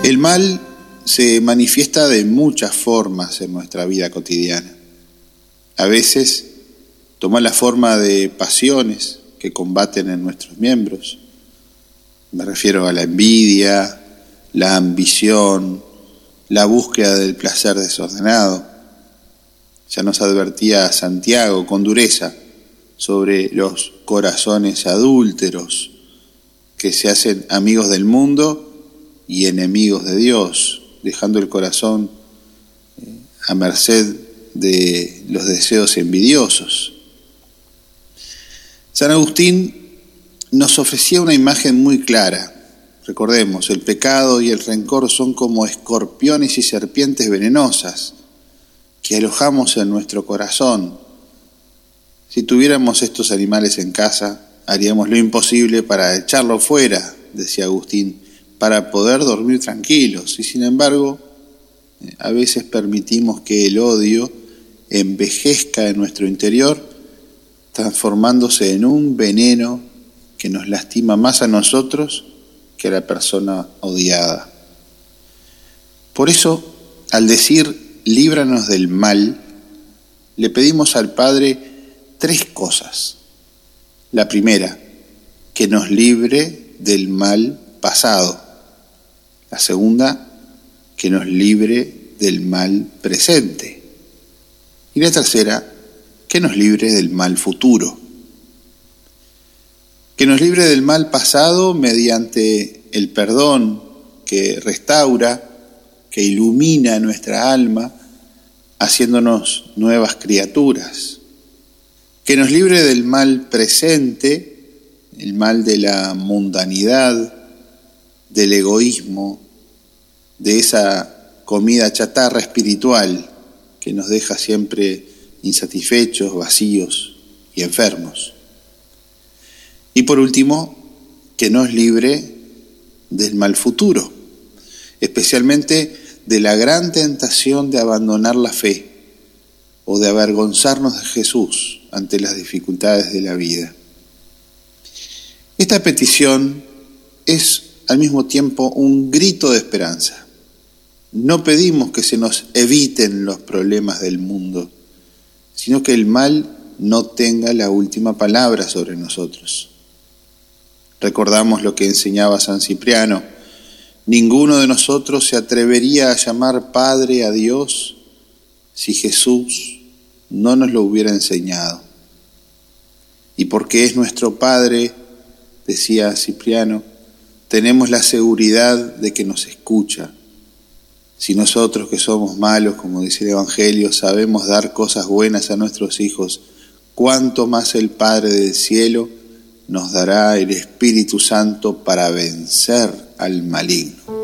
El mal se manifiesta de muchas formas en nuestra vida cotidiana. A veces toma la forma de pasiones que combaten en nuestros miembros. Me refiero a la envidia, la ambición, la búsqueda del placer desordenado. Ya nos advertía Santiago con dureza sobre los corazones adúlteros que se hacen amigos del mundo y enemigos de Dios, dejando el corazón a merced de los deseos envidiosos. San Agustín nos ofrecía una imagen muy clara. Recordemos, el pecado y el rencor son como escorpiones y serpientes venenosas que alojamos en nuestro corazón. Si tuviéramos estos animales en casa, haríamos lo imposible para echarlo fuera, decía Agustín, para poder dormir tranquilos. Y sin embargo, a veces permitimos que el odio envejezca en nuestro interior, transformándose en un veneno que nos lastima más a nosotros que a la persona odiada. Por eso, al decir líbranos del mal, le pedimos al Padre 3 cosas. La primera, que nos libre del mal pasado. La segunda, que nos libre del mal presente. Y la tercera, que nos libre del mal futuro. Que nos libre del mal pasado mediante el perdón que restaura, que ilumina nuestra alma, haciéndonos nuevas criaturas. Que nos libre del mal presente, el mal de la mundanidad, del egoísmo, de esa comida chatarra espiritual que nos deja siempre insatisfechos, vacíos y enfermos. Y por último, que nos libre del mal futuro, especialmente de la gran tentación de abandonar la fe o de avergonzarnos de Jesús ante las dificultades de la vida. Esta petición es al mismo tiempo un grito de esperanza. No pedimos que se nos eviten los problemas del mundo, sino que el mal no tenga la última palabra sobre nosotros. Recordamos lo que enseñaba San Cipriano: ninguno de nosotros se atrevería a llamar Padre a Dios si Jesús no nos lo hubiera enseñado. Y porque es nuestro Padre, decía Cipriano, tenemos la seguridad de que nos escucha. Si nosotros, que somos malos, como dice el Evangelio, sabemos dar cosas buenas a nuestros hijos, ¿cuánto más el Padre del cielo nos dará el Espíritu Santo para vencer al maligno?